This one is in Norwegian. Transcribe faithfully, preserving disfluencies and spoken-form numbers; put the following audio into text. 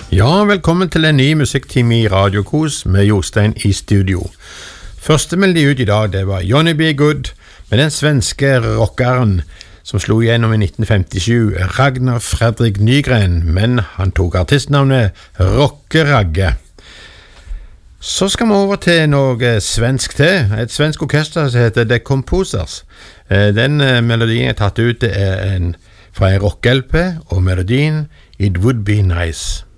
Ja, velkommen til en ny musikktime i Radio Kos med Jostein i studio. Første melodi ut i dag, det var Johnny B. Goode med den svenske rockeren som slo igjennom i nitten femtisju, Ragnar Fredrik Nygren, men han tok artistnavnet Rockeragge. Så skal vi over til noe svensk til, et svensk orkester som heter The Composers. Den melodien jeg tatt ut er en, fra en rock-L P, og melodien It Would Be Nice.